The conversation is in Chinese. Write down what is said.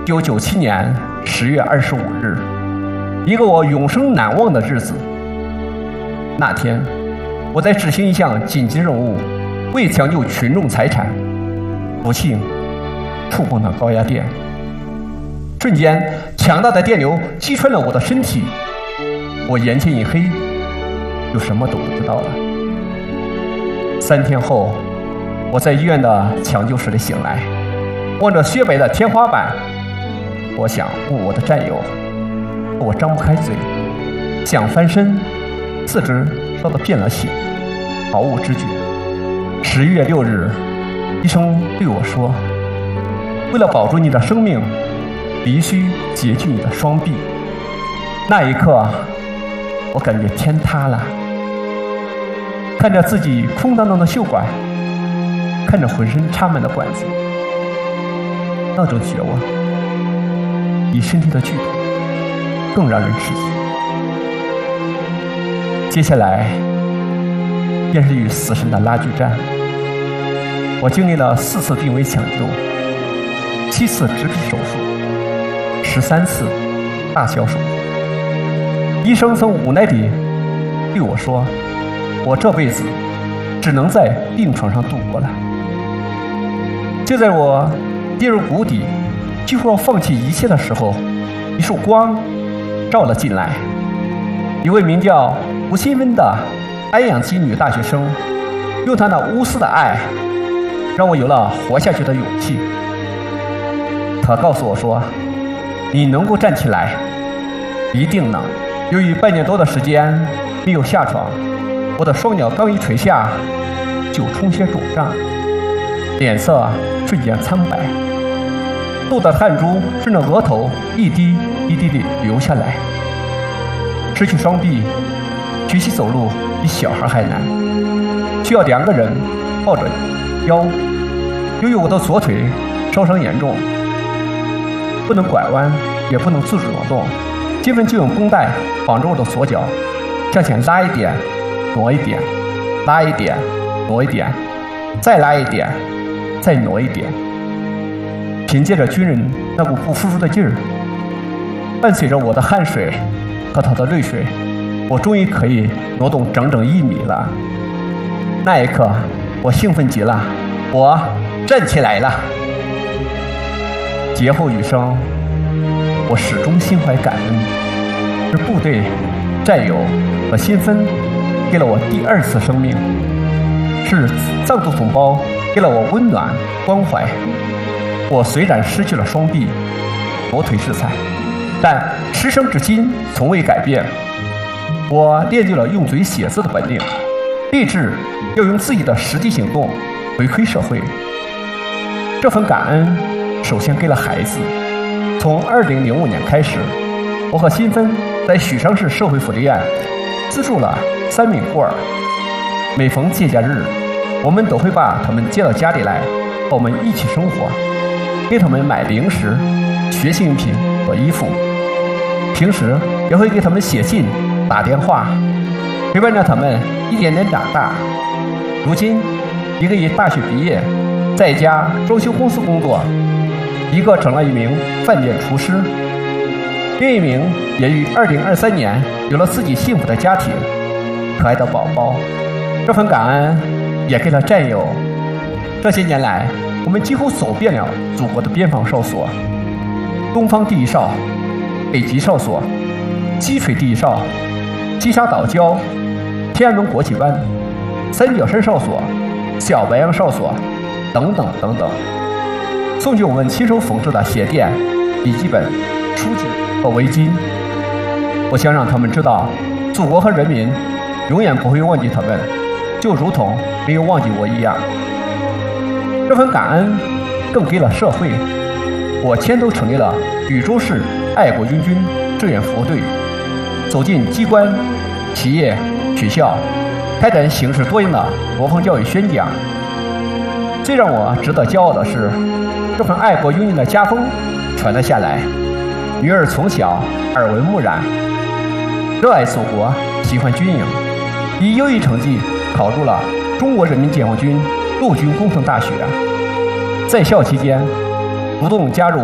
1997年10月25日，一个我永生难忘的日子。那天，我在执行一项紧急任务，为抢救群众财产，不幸触碰到高压电，瞬间强大的电流击穿了我的身体，我眼前一黑，就什么都不知道了。3天后，我在医院的抢救室里醒来，望着雪白的天花板，我想问我的战友，我张不开嘴，想翻身，四肢烧得变了形，毫无知觉。11月6日，医生对我说，为了保住你的生命，必须截去你的双臂。那一刻，我感觉天塌了，看着自己空荡荡的袖管，看着浑身插满的管子，那种绝望比身体的剧痛更让人窒息。接下来便是与死神的拉锯战。我经历了4次病危抢救，7次植皮手术，13次大小手术。医生曾无奈地对我说，我这辈子只能在病床上度过了。就在我跌入谷底，几乎要放弃一切的时候，一束光照了进来。一位名叫吴新温的安养基女大学生，用她那无私的爱，让我有了活下去的勇气。她告诉我说，你能够站起来，一定能。由于半年多的时间没有下床，我的双脚刚一垂下就充血肿胀，脸色瞬间苍白，豆的汗珠顺着额头一滴一滴地流下来。失去双臂，学习走路比小孩还难，需要2个人抱着腰。由于我的左腿烧伤严重，不能拐弯，也不能自主挪动，基本就用绷带绑着我的左脚，向前拉一点，挪一点，拉一点，挪一点，再拉一点，再挪一点。凭借着军人那股不服输的劲儿，伴随着我的汗水和他的泪水，我终于可以挪动整整1米了。那一刻，我兴奋极了，我站起来了。劫后余生，我始终心怀感恩。是部队、战友和新芬给了我第2次生命，是藏族同胞给了我温暖关怀。我虽然失去了双臂，左腿是残，但师生之心从未改变。我练就了用嘴写字的本领，立志要用自己的实际行动回馈社会。这份感恩首先给了孩子。从2005年开始，我和新芬在许昌市社会福利院资助了3名孤儿。每逢节假日，我们都会把他们接到家里来，和我们一起生活，给他们买零食、学习用品和衣服。平时也会给他们写信、打电话，陪伴着他们一点点长大。如今，一个已大学毕业，在一家装修公司工作，一个成了一名饭店厨师，另一名也于2023年有了自己幸福的家庭，可爱的宝宝。这份感恩也给了战友。这些年来，我们几乎走遍了祖国的边防哨所：东方第一哨、北极哨所、击锤第一哨、积沙岛礁、天安门国际湾、三角山哨所、小白杨哨所等等等等，送去我们亲手缝制的鞋垫、笔记本、书籍和围巾。我想让他们知道，祖国和人民永远不会忘记他们，就如同没有忘记我一样。这份感恩更给了社会。我牵头成立了禹州市爱国军军志愿服务队，走进机关、企业、学校，开展形式多样的国防教育宣讲。最让我值得骄傲的是，这份爱国拥有的家风传了下来。女儿从小耳闻目染，热爱祖国，喜欢军营，以优异成绩考入了中国人民解放军陆军工程大学。在校期间，主动加入